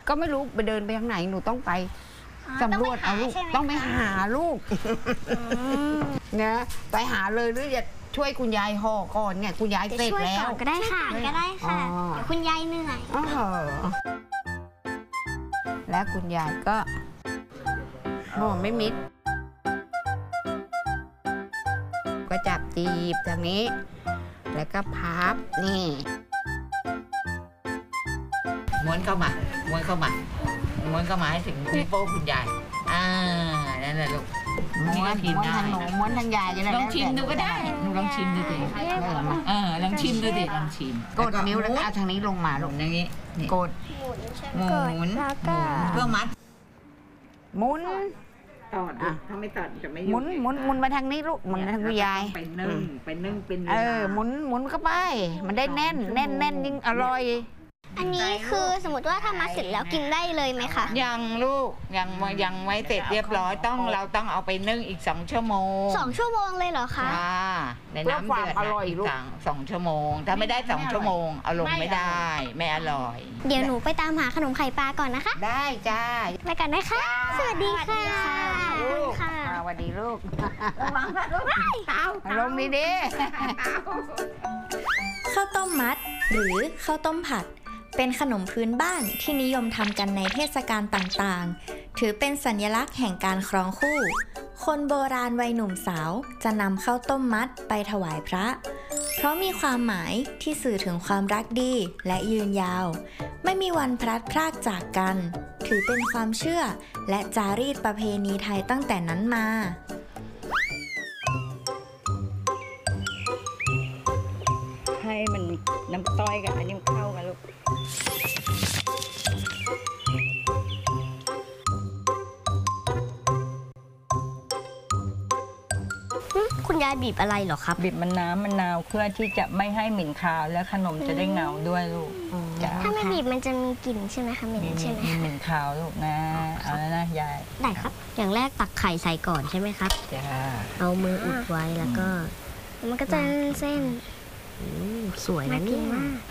ก็ไม่รู้ไปเดินไปทางไหนหนูต้องไปสำรวจเอาลูกต้องไปหาลูกนะไปหาเลยหรือจะช่วยคุณยายห่อก่อนเนี่ยคุณยายเสร็จแล้วก็ได้ค่ะเดี๋ยวคุณยายเหนื่อยแล้วคุณยายก็ห่อไม่มิดก็จับจีบทางนี้แล้วก็พับนี่ม้วนเข้ามาม้วนเข้ามาม้วนเข้ามาให้ถึงคุณโป้คุณยายนั่นแหละลูกม้วนทางหนูม้วนทางยายจะได้ลองชิมดูก็ได้หนูลองชิมดูสิลองชิมดูสิลองชิมกดนิ้วแล้วก็เอาทางนี้ลงมาลงอย่างนี้กดหมุนแล้วก็เพื่อมัดหมุนตอดถ้าไม่ตอดจะไม่หมุนมาทางนี้ลูกหมุนทางคุณยายเป็นนึ่งเป็นหมุนเข้าไปมันได้แน่นยิ่งอร่อยอันนี้คือสมมติว่าถ้ามัดเสร็จแล้วกินได้เลยไหมคะยังลูกยังไว้เสร็จเรียบร้อยเราต้องเอาไปนึ่งอีก2 ชั่วโมง 2 ชั่วโมงเลยเหรอคะในน้ำเดือดอร่อยลูก2 ชั่วโมงถ้าไม่ได้2 ชั่วโมงเอาลงไม่ได้ไม่อร่อยเดี๋ยวหนูไปตามหาขนมไข่ปลาก่อนนะคะได้จ้าไปกันนะคะสวัสดีค่ะลูกสวัสดีลูกลงดีข้าวต้มมัดหรือข้าวต้มผัดเป็นขนมพื้นบ้านที่นิยมทำกันในเทศกาลต่างๆถือเป็นสัญลักษณ์แห่งการครองคู่คนโบราณวัยหนุ่มสาวจะนำข้าวต้มมัดไปถวายพระเพราะมีความหมายที่สื่อถึงความรักดีและยืนยาวไม่มีวันพลัดพรากจากกันถือเป็นความเชื่อและจารีตประเพณีไทยตั้งแต่นั้นมาให้มันน้ำต้อยกับอันนี้เข้ากันลูกคุณยายบีบอะไรเหรอครับบีบมะนาวเพื่อที่จะไม่ให้เหม็นคาวและขนมจะได้เงาด้วยลูกถ้าไม่บีบมันจะมีกลิ่นใช่ไหมคะเหม็นใช่ไหมเหม็นคาวลูกนะเอาแล้วนะยายได้ครับอย่างแรกตักไข่ใส่ก่อนใช่ไหมครับจ้าเอามืออุดไว้แล้วก็มันก็จะเส้นสวยนะเนี่ย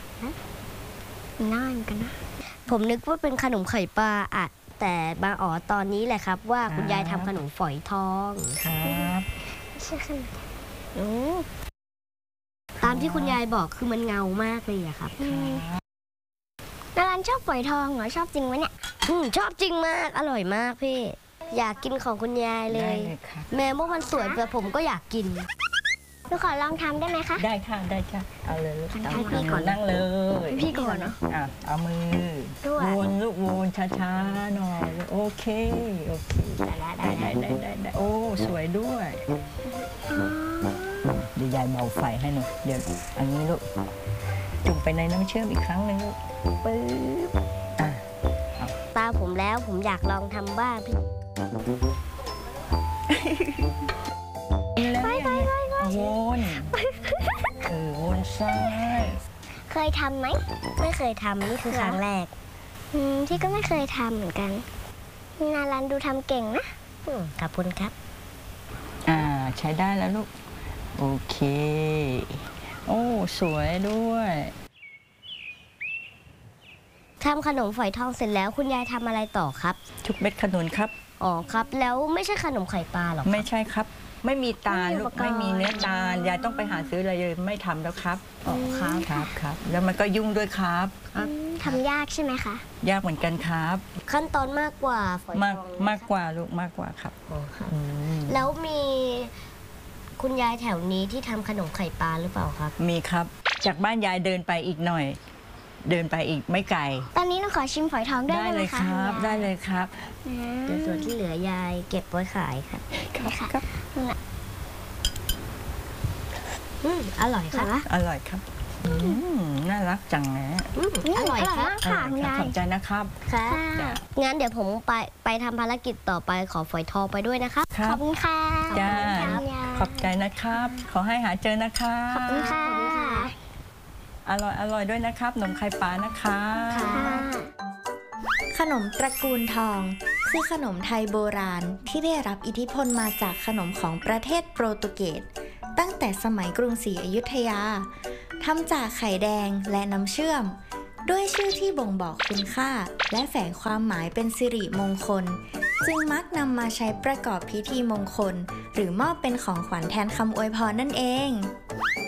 น่าเหมือนกันนะผมนึกว่าเป็นขนมไข่ปลาอ่ะแต่มาตอนนี้แหละครับว่าคุณยายทำขนมฝอยทองครับใช่ค่ะตามที่คุณยายบอกคือมันเงามากเลยอะครับนารันชอบฝอยทองเหรอชอบจริงไหมเนี่ยชอบจริงมากอร่อยมากพี่อยากกินของคุณยายเลยแม้ว่ามันสวยแต่ผมก็อยากกินหนูขอลองทำได้ไหมคะได้ค่ะได้ค่ะเอาเลยลูกพี่ก่อนนั่งเลยพี่ก่อนเนาะเอามือวนลูกวนช้าๆหน่อยโอเคได้โอ้สวยด้วยเดี๋ยวยายเบาไฟให้หนูเดี๋ยวอันนี้ลูกจุ่มไปในน้ำเชื่อมอีกครั้งหนึ่งลูกปึ๊บตาผมแล้วผมอยากลองทำบ้างพี่วนวนซ้ายเคยทำไหมไม่เคยทำนี่คือครั้งแรกที่ก็ไม่เคยทำเหมือนกันนารันดูทำเก่งนะขอบคุณครับใช้ได้แล้วลูกโอเคโอ้สวยด้วยทำขนมฝอยทองเสร็จแล้วคุณยายทำอะไรต่อครับชุบเม็ดขนุนครับครับแล้วไม่ใช่ขนมไข่ปลาหรอไม่ใช่ครับไม่มีตาลลูกไม่มีเนื้อตาลยายต้องไปหาซื้ออะไรเลยไม่ทำแล้วครับครับแล้วมันก็ยุ่งด้วยครับทำยากใช่ไหมคะยากเหมือนกันครับขั้นตอนมากกว่าฝอยทองมากกว่าลูกมากกว่าครับแล้วมีคุณยายแถวนี้ที่ทำขนมไข่ปลาหรือเปล่าครับมีครับจากบ้านยายเดินไปอีกหน่อยเดินไปอีกไม่ไกลตอนนี้เราขอชิมฝอยทองได้ไหมคะได้เลยครับเดี๋ยวส่วนที่เหลือยายเก็บไว้ขายครับครับอร่อยค่ะอร่อยครับน่ารักจังนะอร่อยค่ะขอบใจนะครับค่ะงั้นเดี๋ยวผมไปทำภารกิจต่อไปขอฝอยทองไปด้วยนะคะขอบคุณค่ะจ้าขอบใจนะครับขอให้หาเจอนะครับขอบคุณค่ะอร่อยด้วยนะครับขนมไข่ปลานะคะขนมตระกูลทองคือขนมไทยโบราณที่ได้รับอิทธิพลมาจากขนมของประเทศโปรตุเกสตั้งแต่สมัยกรุงศรีอยุธยาทำจากไข่แดงและน้ำเชื่อมด้วยชื่อที่บ่งบอกคุณค่าและแฝงความหมายเป็นสิริมงคลจึงมักนำมาใช้ประกอบพิธีมงคลหรือมอบเป็นของขวัญแทนคำอวยพรนั่นเอง